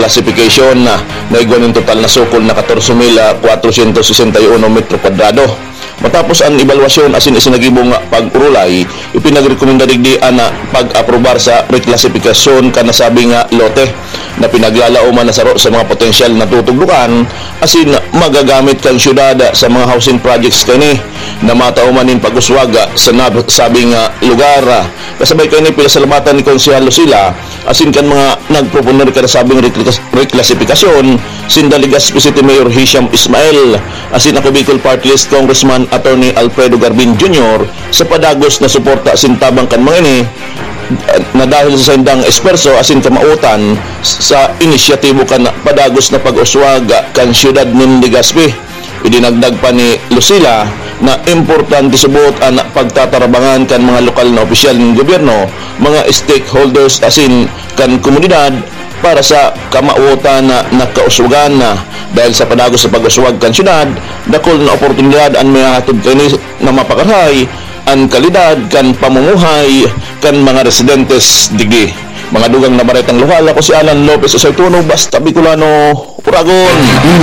reclassification na naigwan ng total na sukol na 14,461 metro kwadrado. Matapos ang evaluasyon asin isinagibong pag-urulay, ipinagrekomenda digdian na pag-aprobar sa reclassification kanasabing lote na pinaglalauman na saro sa mga potensyal na tutuglukan asin magagamit kang syudad sa mga housing projects kani na mataumanin pag-uswag sa sabing lugar. Kasabay kani pinasalamatan ni Konsehal Lucila asin kan mga nagproponer kanasabing reclassification sinda Legazpi City Mayor Hisham Ismail asin ako Bicol Party List Congressman Attorney Alfredo Garbin Jr. sa padagos na suporta asin tabang kan mga ini na dahil sa sendang esperso asin kamautan sa inisyatibo kan padagos na pag-uswag kan siyudad ng Legazpi. Idinagdag pa ni Lucila na importante subot ang pagtatarabangan kan mga lokal na opisyal ng gobyerno, mga stakeholders asin kan komunidad para sa kamautan na nakauswagan na dahil sa padagos sa pag-uswag kan siyudad, dakol na oportunidad ang may hatod kani na mapakaray ang kalidad kan pamumuhay kan mga residentes digdi. Mga dugang na baretang lokal, ako si Alan Lopez Osortuno, basta Bicolano, Uragon.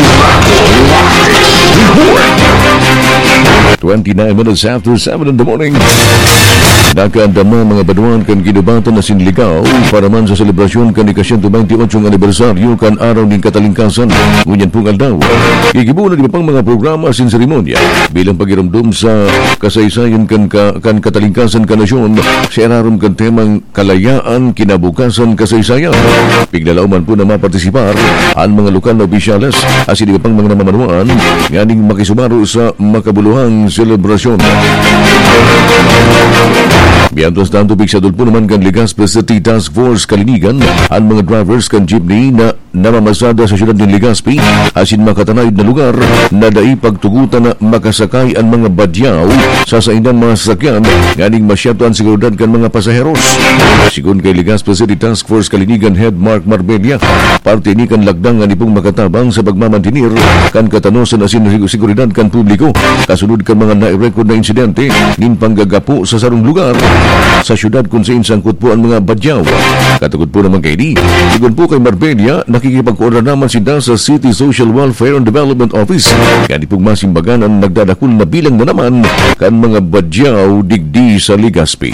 29 minutes after 7 in the morning. Nakaandama mga baduan kan ginubatan na sinligaw para man sa selebrasyon kan ika-128 anibersaryo kan araw ng katalingkasan. Ngunyan pong aldaw. Igibunan di ba pang mga programa sin seremonya bilang pagiramdum sa kasaysayan kan katalingkasan ka nasyon sa erarom kan temang kalayaan kinabukasan kasaysayan. Piglalauman po na mapartisipar ang mga lokal na opisyalas asin di ba pang mga namamanuan nganing makisumaro sa makabuluhang selebrasyon. Mientras tanto, bigsadol po naman kan Legazpi City Task Force Kalinigan ang mga drivers kan jeepney na namamasada sa siyudad ng Legazpi asin makatanayod na lugar na dai pagtugutan na makasakay ang mga badyaw sa saindan mga sasakyan nganing masyato ang seguridad kan mga pasaheros. Sigun kay Legazpi City Task Force Kalinigan Head Mark Marbella, parte ni kan lagdang nga nipong makatabang sa pagmamantinir kan katanosan asin seguridad kan publiko kasunod kan mga nai-record na insidente nin panggagapo sa sarong lugar sa syudad kung saan sangkot po ang mga badyaw. Katugod po naman kay Di, sigun po kay Marbella, nakikipag-order naman sila sa City Social Welfare and Development Office. Kaya pong masimbagan ang nagdadakul na bilang na naman kan mga badyaw digdi sa Legazpi.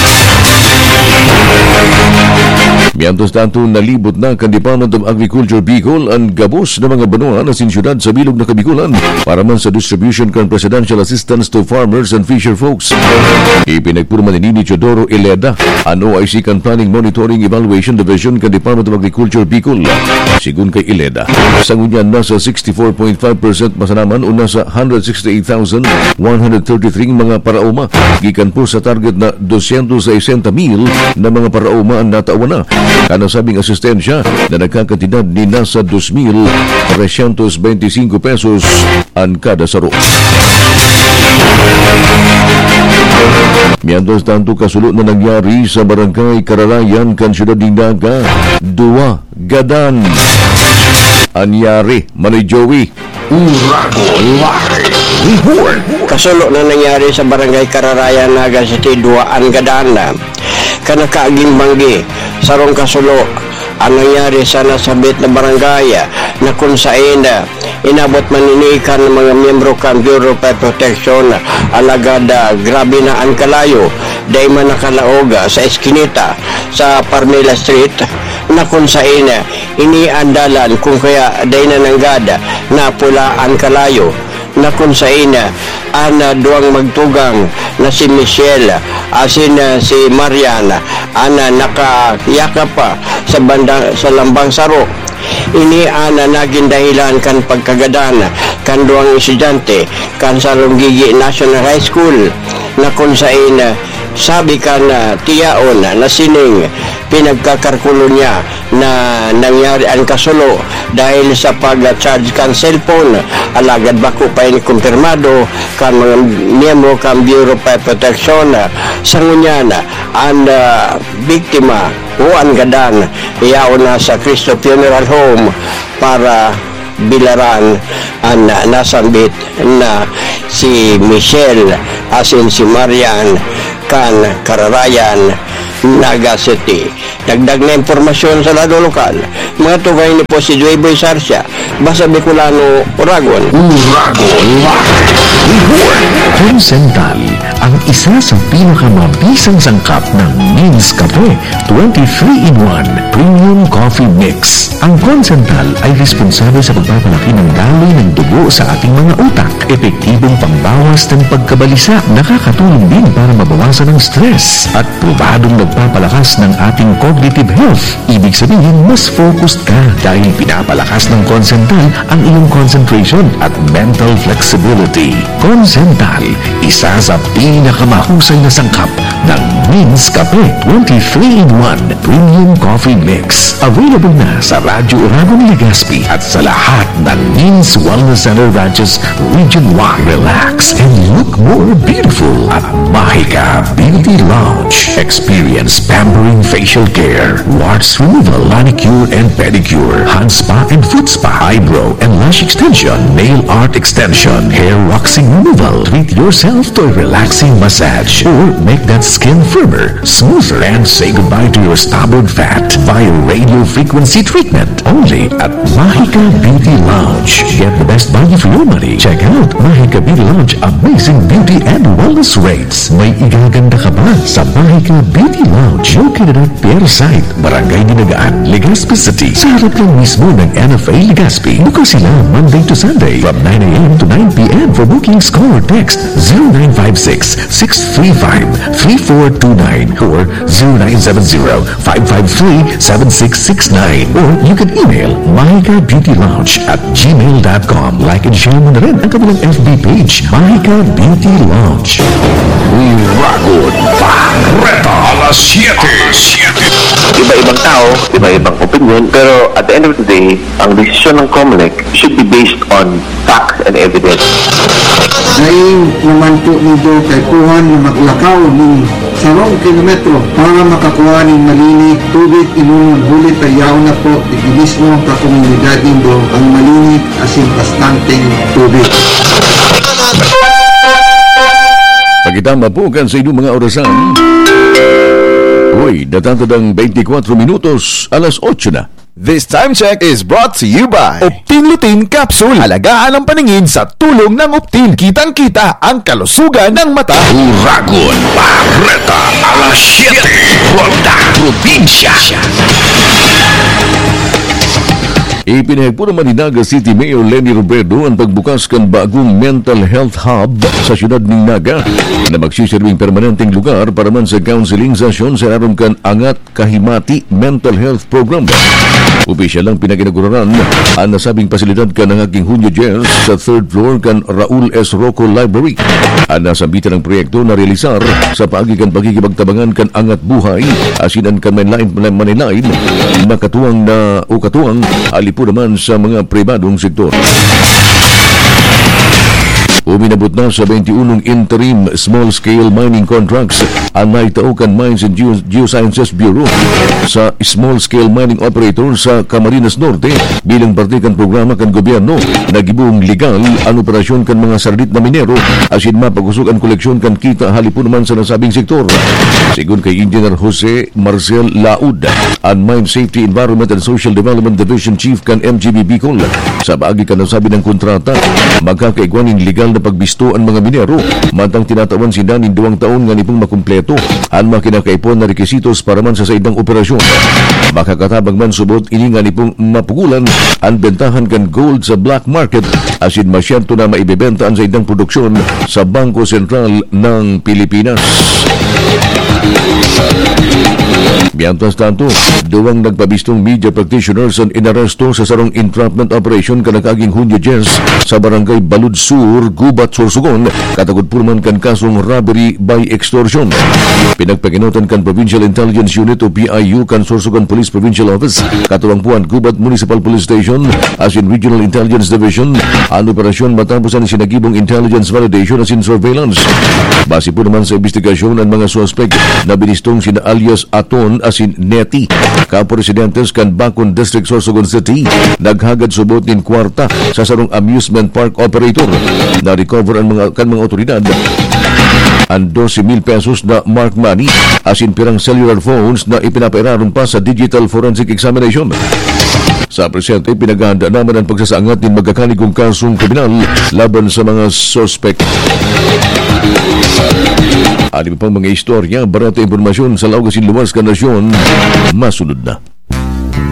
Mientras tanto, nalibot na kan Department of Agriculture Bicol ang gabos na mga banuan na sinsyudad sa bilog na Kabikulan para man sa distribution kan Presidential Assistance to Farmers and Fisher Folks. Ipinagpurman ni Teodoro Ileda ang OIC kan Planning Monitoring Evaluation Division kan Department of Agriculture Bicol. Sigun kay Ileda, sangunyan nasa 64.5% masanaman o nasa 168,133 mga parauma gikan po sa target na 260,000 na mga parauma ang natauan na. Kanasabing asistensya na nagkakatidad ni nasa 2,325 pesos ang kada saro. Mientras tanto, kasulot na nangyari sa Barangay Kararayan kan Siyudad ng Naga, Dua Gadan. Anyari, Manay Joey. Kasulot na nangyari sa Barangay Kararayan, Naga City, Duaan Gadan. Kanakaaging banggi, sarong kasulo ang nangyari sa nasabit na barangay na kung saan inabot maninikan ng mga miyembro kan Bureau of Protection alagad grabe na ang kalayo dahil man nakalaog sa eskinita sa Parmela Street na kung saan iniandalan kung kaya dahil na nanggad na pula ang kalayo na kung saan ana duang magtugang na si Michelle asin si Marian ana nakayakap pa sa lambang saro. Ini ana naging dahilan kan pagkagadan kan duang estudyante kan Salonggigi National High School na kung saan sabi kan tiyaon na sining pinagkakarkulo niya na nangyari ang kasulo dahil sa pag-charge kan cellphone alagad bako pa ini kumpirmado kan mga miyembro kan Bureau of Protection sangunyan ang biktima o ang gadan iyaon na sa Cristo Funeral Home para bilaran ang nasambit na si Michelle asin si Marian kan Kararayan, Naga City. Dagdag na impormasyon sa lado lokal, Matugay ni po si Joyboy Sarsia, Basa Bicolano, Uragon. Concental, ang isa sa pinakamabisang sangkap ng Means Cafe 23-in-1 Premium Coffee Mix. Ang Concental ay responsable sa pagpapalaki ng daloy ng dugo sa ating mga utak. Epektibong pambawas ng pagkabalisa, nakakatulong din para mabawasan ang stress at probadong nagpapalakas ng ating cognitive health. Ibig sabihin, mas focused ka dahil pinapalakas ng Concental ang iyong concentration at mental flexibility. Concental, isa sa pinakamahusay na sangkap ng Means Cafe 23-in-1 Premium Coffee Mix. Available na sa Radyo Uragon, Legazpi at sa lahat ng Means Wellness Center branches Region 1. Relax and look more beautiful at Mahika Beauty Lounge. Experience pampering facial care, warts removal, manicure and pedicure, hand spa and foot spa, eyebrow and lash extension, nail art extension, hair waxing removal. Treat yourself to a relaxing massage or make that skin firmer, smoother, and say goodbye to your stubborn fat via radio frequency treatment. Only at Mahika Beauty Lounge. Get the best value for your money. Check out Mahika Beauty Lounge amazing beauty and wellness rates. May igaganda ka ba sa Mahika Beauty Lounge? Located at Pier Site, Barangay Dinagaan, Legazpi City. Sa harap lang mismo ng NFA Legazpi. Bukas sila Monday to Sunday from 9 a.m. to 9 p.m. For bookings, call or text 0956-635-3429 or 0970-553-7669 or you can email mahikabeautylounge@gmail.com. Like and share mo na rin ang kanilang FB page, Mahika Beauty Lounge. Uragon Pagreta alas 7. Iba-ibang tao, iba-ibang opinion, pero at the end of the day, ang desisyon ng COMELEC should be based on facts and evidence. Naing naman po nito kay kuhan na maglakaw ng 10 kilometro para makakuha ng malinis tubig inunon bulit tayaw na po di mismo ang kakomunidad nindo ang malinis asin bastanteng tubig. Pagkitama po kan sa inyong mga orasan. Uy, natatadang 24 minutos, alas 8 na. This time check is brought to you by Optin Lutein Capsule. Alagaan ang paningin sa tulong ng Optin. Kitang-kita ang kalusugan ng mata. Uragon Pagreta alas 7. Ronda Probinsya. Ipinahig po naman ni Naga City Mayor Lenny Robredo ang pagbukas kan bagong mental health hub sa siyudad ng Naga na magsisilbing permanenteng lugar para man sa counseling session sa aron kan Angat Kahimati Mental Health Program. Opisyal lang pinag-inauguraran ang nasabing pasilidad kan ng aking Hunyo Jers sa 3rd floor kan Raul S. Rocco Library. Ang nasambitan ng proyekto na realisar sa paagigan pagkikipagtabangan kan Angat Buhay asinan kan Manilain makatuwang na o katuwang alipo naman sa mga pribadong sektor. Uminabot na sa 21 interim small-scale mining contracts ang naitaukan Mines and Geosciences Bureau sa small-scale mining operator sa Camarines Norte bilang parte kan programa kan gobyerno na gibong legal ang operasyon kan mga sardit na minero asin mapag-usok ang koleksyon kan kita halipo naman sa nasabing sektor. Sigun kay Engineer Jose Marcel Laud, ang Mine Safety, Environment and Social Development Division Chief kan MGB Bicol, sa baagi kan nasabi ng kontrata magkakaigwan ng legal na pagbisto ang mga minero mantang tinatawan si Danin 2 taon nga nipong makumpleto ang mga kinakaipon na rekisitos para man sa saidang operasyon. Makakatabang man subot ini nga nipong mapugulan ang bentahan kan gold sa black market asin masyento na maibebenta ang saidang produksyon sa Bangko Sentral ng Pilipinas. Mientras tanto, 2 nagpabistong media practitioners ang inaresto sa sarong entrapment operation kanakaging Hunyo Jers sa barangay Balud Sur, Gubat, Sorsogon, katagod purman kan kasong robbery by extortion. Pinagpaginotan kan Provincial Intelligence Unit o PIU kan Sorsogon Police Provincial Office, katuwangpuan Gubat Municipal Police Station as in Regional Intelligence Division ang operasyon matapos ang sinagibong intelligence validation as in surveillance. Base po naman sa investigasyon ang mga suspect na binistong sina alias Aton asin Neti, kapresidentes kan Bacon District, Sorsogon City, naghagad subot nin kwarta sa sarong amusement park operator. Na-recover ang mga otoridad ang 12,000 pesos na mark money asin pirang cellular phones na ipinapairaron pa sa digital forensic examination. Sa presente, pinagahanda naman ang pagsasangat ng magkakaligong kasong kriminal laban sa mga sospek. Ano pang mga istorya, barata impormasyon sa laugasin luwas ka nasyon, masunod na.